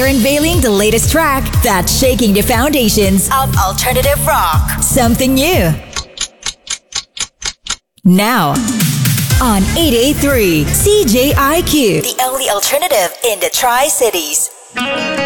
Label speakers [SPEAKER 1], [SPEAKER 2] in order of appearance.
[SPEAKER 1] We're unveiling the latest track that's shaking the foundations of alternative rock. Something new. Now, on 883 CJIQ, the only alternative in the Tri-Cities.